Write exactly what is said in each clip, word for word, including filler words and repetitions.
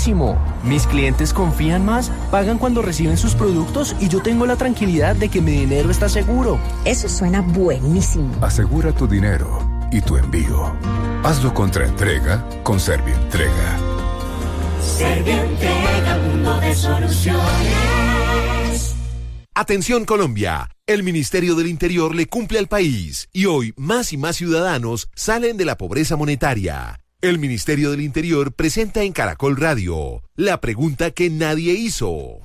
buenísimo. Mis clientes confían más, pagan cuando reciben sus productos y yo tengo la tranquilidad de que mi dinero está seguro. Eso suena buenísimo. Asegura tu dinero y tu envío. Hazlo contra entrega con Servientrega. Servientrega, mundo de soluciones. Atención Colombia, el Ministerio del Interior le cumple al país y hoy más y más ciudadanos salen de la pobreza monetaria. El Ministerio del Interior presenta en Caracol Radio la pregunta que nadie hizo.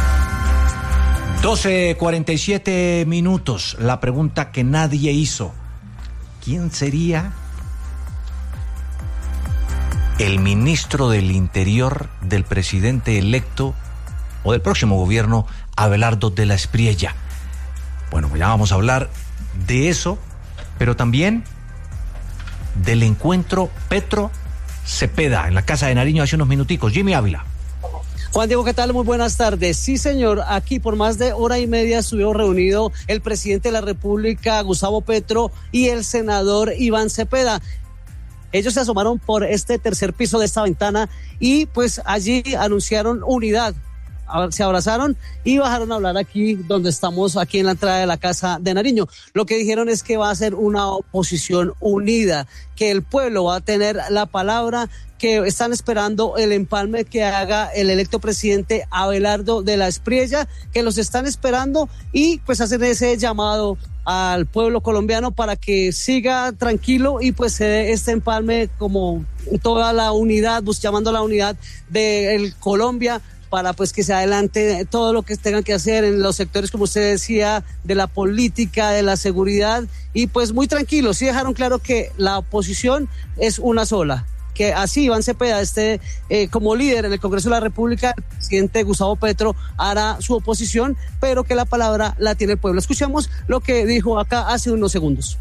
doce cuarenta y siete minutos, la pregunta que nadie hizo. ¿Quién sería el ministro del Interior del presidente electo o del próximo gobierno, Abelardo de la Espriella? Bueno, pues ya vamos a hablar de eso, pero también del encuentro Petro-Cepeda en la Casa de Nariño hace unos minuticos. Jimmy Ávila. Juan Diego, ¿qué tal? Muy buenas tardes. Sí, señor, aquí por más de hora y media estuvieron reunidos el presidente de la República, Gustavo Petro, y el senador Iván Cepeda. Ellos se asomaron por este tercer piso de esta ventana y pues allí anunciaron unidad. Se abrazaron y bajaron a hablar aquí donde estamos, aquí en la entrada de la Casa de Nariño. Lo que dijeron es que va a ser una oposición unida, que el pueblo va a tener la palabra, que están esperando el empalme que haga el electo presidente Abelardo de la Espriella, que los están esperando y pues hacen ese llamado al pueblo colombiano para que siga tranquilo y pues se dé este empalme como toda la unidad, pues llamando a la unidad de Colombia, para pues que se adelante todo lo que tengan que hacer en los sectores, como usted decía, de la política, de la seguridad, y pues muy tranquilos. Sí dejaron claro que la oposición es una sola, que así Iván Cepeda esté eh, como líder en el Congreso de la República, el presidente Gustavo Petro hará su oposición, pero que la palabra la tiene el pueblo. Escuchemos lo que dijo acá hace unos segundos.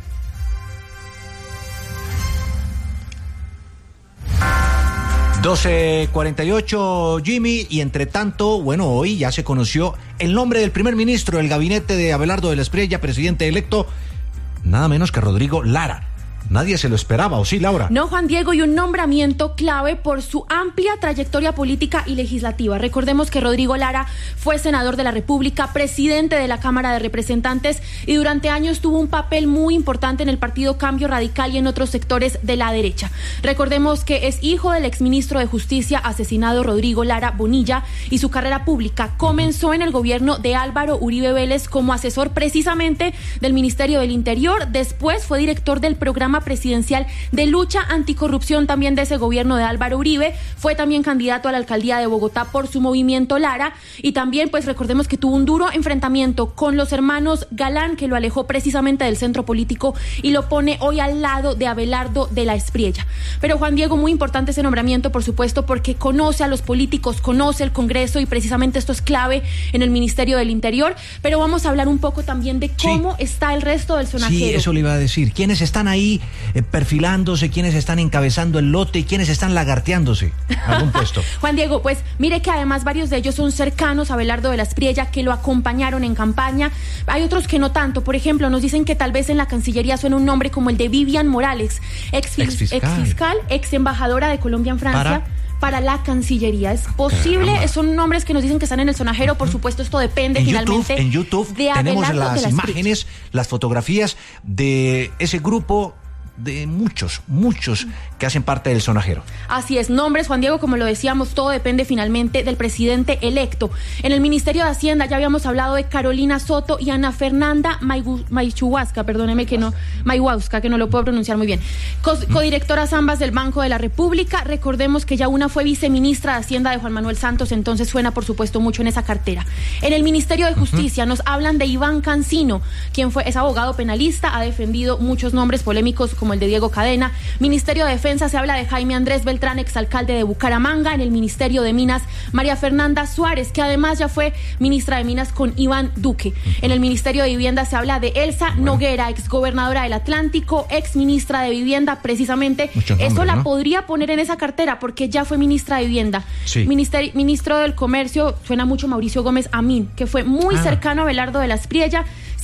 doce cuarenta y ocho, Jimmy, y entre tanto, bueno, hoy ya se conoció el nombre del primer ministro del gabinete de Abelardo de la Espriella, presidente electo, nada menos que Rodrigo Lara. Nadie se lo esperaba, ¿o sí, Laura? No, Juan Diego, y un nombramiento clave por su amplia trayectoria política y legislativa. Recordemos que Rodrigo Lara fue senador de la República, presidente de la Cámara de Representantes y durante años tuvo un papel muy importante en el Partido Cambio Radical y en otros sectores de la derecha. Recordemos que es hijo del exministro de Justicia asesinado Rodrigo Lara Bonilla y su carrera pública comenzó en el gobierno de Álvaro Uribe Vélez como asesor precisamente del Ministerio del Interior. Después fue director del programa presidencial de lucha anticorrupción también de ese gobierno de Álvaro Uribe, fue también candidato a la alcaldía de Bogotá por su movimiento Lara y también pues recordemos que tuvo un duro enfrentamiento con los hermanos Galán, que lo alejó precisamente del centro político y lo pone hoy al lado de Abelardo de la Espriella. Pero Juan Diego, muy importante ese nombramiento, por supuesto, porque conoce a los políticos, conoce el Congreso y precisamente esto es clave en el Ministerio del Interior, pero vamos a hablar un poco también de cómo sí. está el resto del sonajero. Sí, eso le iba a decir. ¿Quiénes están ahí Eh, perfilándose, quiénes están encabezando el lote y quiénes están lagarteándose algún puesto? Juan Diego, pues mire que además varios de ellos son cercanos a Abelardo de la Espriella, que lo acompañaron en campaña. Hay otros que no tanto. Por ejemplo, nos dicen que tal vez en la Cancillería suena un nombre como el de Vivian Morales, ex, ex fiscal, ex, fiscal, ex embajadora de Colombia en Francia. Para... para la Cancillería. ¿Es posible? Caramba. Son nombres que nos dicen que están en el sonajero. Por supuesto, esto depende en finalmente. YouTube, en YouTube de tenemos las la imágenes, las fotografías de ese grupo de muchos, muchos que hacen parte del sonajero. Así es, nombres, Juan Diego, como lo decíamos, todo depende finalmente del presidente electo. En el Ministerio de Hacienda ya habíamos hablado de Carolina Soto y Ana Fernanda Maychuwasca, perdóneme que no, Mayhuasca, que no lo puedo pronunciar muy bien. Co- codirectoras ambas del Banco de la República. Recordemos que ya una fue viceministra de Hacienda de Juan Manuel Santos, entonces suena, por supuesto, mucho en esa cartera. En el Ministerio de Justicia uh-huh. nos hablan de Iván Cancino, quien fue, es abogado penalista, ha defendido muchos nombres polémicos como el de Diego Cadena. Ministerio de Defensa se habla de Jaime Andrés Beltrán, exalcalde de Bucaramanga. En el Ministerio de Minas, María Fernanda Suárez, que además ya fue ministra de Minas con Iván Duque. En el Ministerio de Vivienda se habla de Elsa bueno. Noguera, exgobernadora del Atlántico, exministra de Vivienda, precisamente. Muchos Eso nombres, la ¿no? podría poner en esa cartera porque ya fue ministra de Vivienda. Sí. Minister, ministro del Comercio, suena mucho Mauricio Gómez Amín, que fue muy ah. cercano a Abelardo de la Espriella.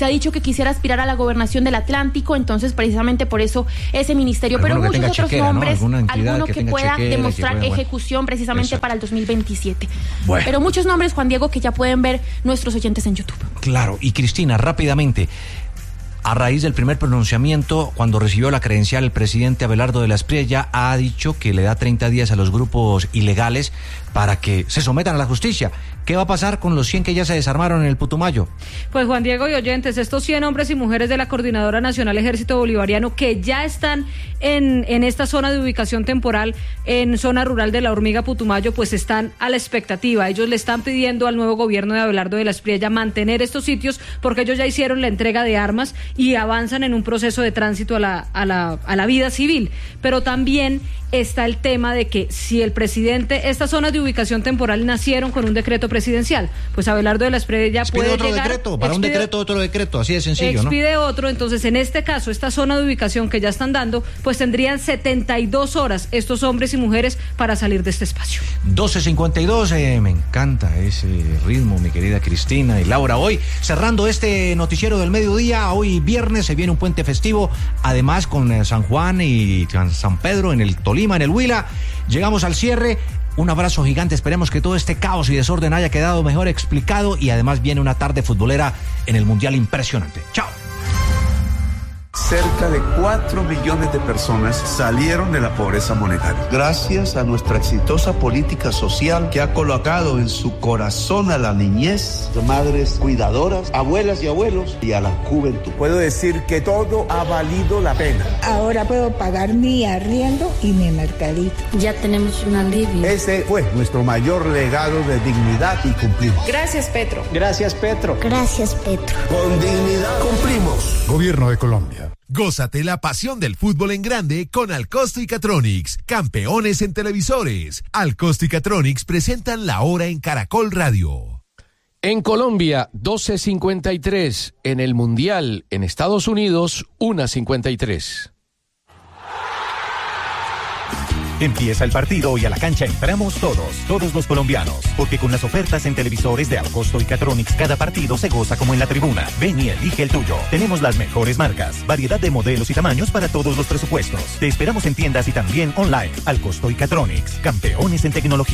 se ha dicho que quisiera aspirar a la gobernación del Atlántico, entonces precisamente por eso ese ministerio, alguno pero muchos otros chequera, nombres, ¿no? alguno que, que pueda chequera, demostrar que pueda, ejecución bueno. precisamente Exacto. para el dos mil veintisiete. Bueno. Pero muchos nombres, Juan Diego, que ya pueden ver nuestros oyentes en YouTube. Claro, y Cristina, rápidamente, a raíz del primer pronunciamiento, cuando recibió la credencial, el presidente Abelardo de la Espriella ha dicho que le da treinta días a los grupos ilegales para que se sometan a la justicia. ¿Qué va a pasar con los cien que ya se desarmaron en el Putumayo? Pues Juan Diego y oyentes, estos cien hombres y mujeres de la Coordinadora Nacional Ejército Bolivariano que ya están en, en esta zona de ubicación temporal, en zona rural de la Hormiga Putumayo, pues están a la expectativa. Ellos le están pidiendo al nuevo gobierno de Abelardo de la Espriella mantener estos sitios porque ellos ya hicieron la entrega de armas y avanzan en un proceso de tránsito a la, a la, a la vida civil. Pero también está el tema de que si el presidente, estas zonas de ubicación temporal nacieron con un decreto presidencial, pues Abelardo de la Espriella puede otro llegar, decreto, para expide, un decreto, otro decreto, así de sencillo, expide ¿no? otro, entonces en este caso, esta zona de ubicación que ya están dando, pues tendrían setenta y dos horas estos hombres y mujeres para salir de este espacio. doce cincuenta y dos, eh, me encanta ese ritmo, mi querida Cristina y Laura. Hoy, cerrando este noticiero del mediodía, hoy viernes se viene un puente festivo, además con eh, San Juan y San Pedro en el Tolima, en el Huila. Llegamos al cierre. Un abrazo gigante, esperemos que todo este caos y desorden haya quedado mejor explicado y además viene una tarde futbolera en el Mundial impresionante. Chao. Cerca de cuatro millones de personas salieron de la pobreza monetaria. Gracias a nuestra exitosa política social que ha colocado en su corazón a la niñez, madres cuidadoras, abuelas y abuelos y a la juventud. Puedo decir que todo ha valido la pena. Ahora puedo pagar mi arriendo y mi mercadito. Ya tenemos un alivio. Ese fue nuestro mayor legado de dignidad y cumplimos. Gracias, Petro. Gracias, Petro. Gracias, Petro. Con dignidad cumplimos. Gobierno de Colombia. Gózate la pasión del fútbol en grande con Alcosto y Catronics, campeones en televisores. Alcosto y Catronics presentan La Hora en Caracol Radio. En Colombia, doce cincuenta y tres. En el Mundial, en Estados Unidos, una cincuenta y tres. Empieza el partido y a la cancha entramos todos, todos los colombianos, porque con las ofertas en televisores de Alcosto y Catronics cada partido se goza como en la tribuna. Ven y elige el tuyo. Tenemos las mejores marcas, variedad de modelos y tamaños para todos los presupuestos. Te esperamos en tiendas y también online. Alcosto y Catronics, campeones en tecnología.